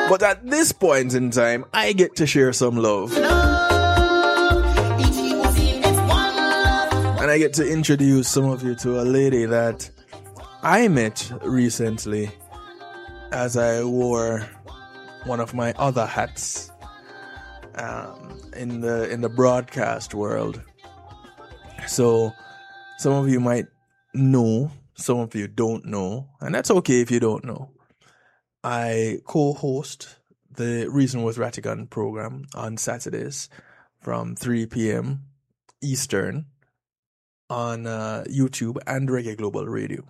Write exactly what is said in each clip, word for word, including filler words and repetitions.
But at this point in time, I get to share some love. And I get to introduce some of you to a lady that I met recently as I wore one of my other hats um, in the in the broadcast world. So some of you might know, some of you don't know, and that's okay if you don't know. I co-host the Reason with Ratigan program on Saturdays from three p.m. Eastern on uh, YouTube and Reggae Global Radio.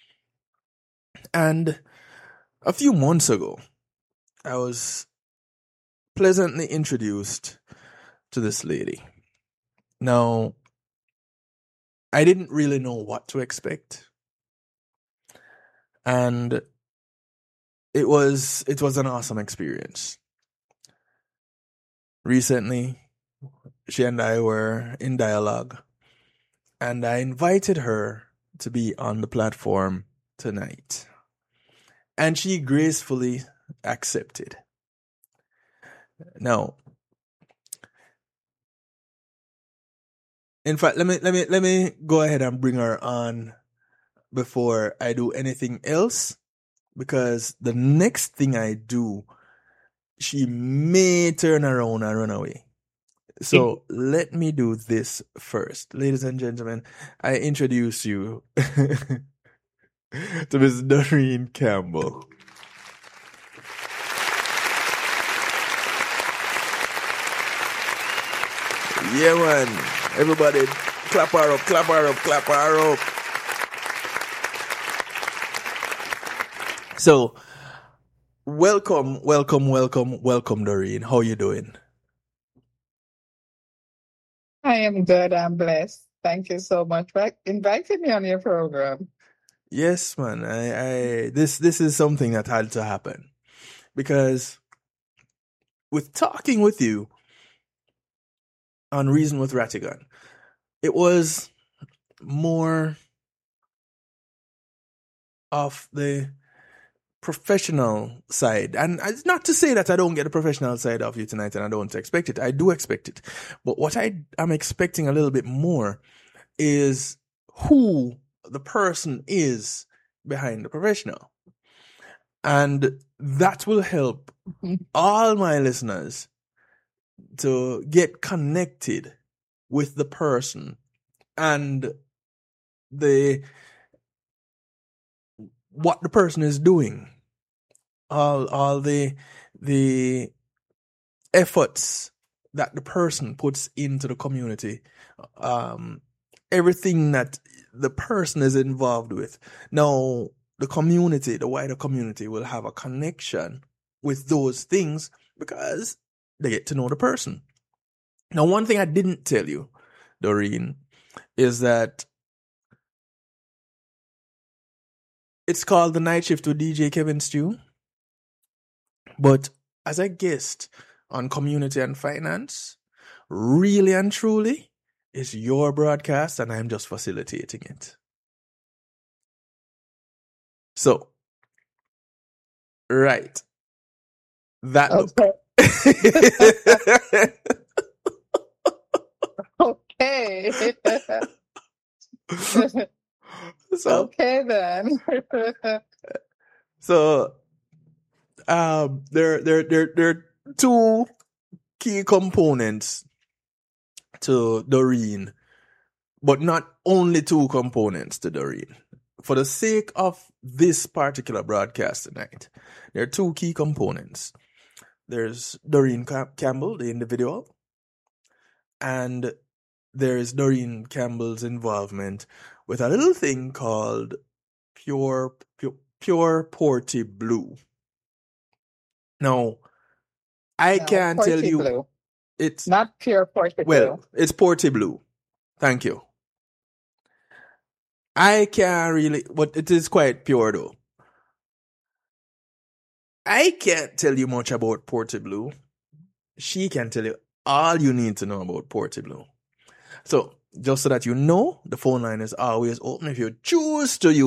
And a few months ago, I was pleasantly introduced to this lady. Now, I didn't really know what to expect. And it was it was an awesome experience. Recently, she and I were in dialogue, and I invited her to be on the platform tonight. And she gracefully accepted. Now, in fact, let me let me let me go ahead and bring her on before I do anything else, because the next thing I do, she may turn around and run away. So let me do this first. Ladies and gentlemen, I introduce you to Miss Doreen Campbell. Yeah, man. Everybody, clap her up, clap her up, clap her up. So, welcome, welcome, welcome, welcome, Doreen. How you doing? I am good. I'm blessed. Thank you so much for inviting me on your program. Yes, man. I, I this this is something that had to happen, because with talking with you on Reason with Ratigan, it was more of the professional side. And it's not to say that I don't get the professional side of you tonight and I don't expect it. I do expect it. But what I am expecting a little bit more is who the person is behind the professional. And that will help mm-hmm. all my listeners to get connected with the person and the what the person is doing, all all the the efforts that the person puts into the community, um, everything that the person is involved with. Now, the community, the wider community, will have a connection with those things because they get to know the person. Now, one thing I didn't tell you, Doreen, is that it's called The Night Shift with D J Kevin Stew. But as a guest on Community and Finance, really and truly, it's your broadcast and I'm just facilitating it. So, right. That okay. Okay. So, okay then. so um there there there there are two key components to Doreen, but not only two components to Doreen. For the sake of this particular broadcast tonight, there are two key components. There's Doreen Campbell, the individual, and there's Doreen Campbell's involvement with a little thing called Pure Pure, Pure Porty Blue. Now, I no, can't Porty tell you Blue. It's not Pure Porty well, Blue. it's Porty Blue. Thank you. I can't really, but it is quite pure though. I can't tell you much about Porty Blue. She can tell you all you need to know about Porty Blue. So, just so that you know, the phone line is always open if you choose to use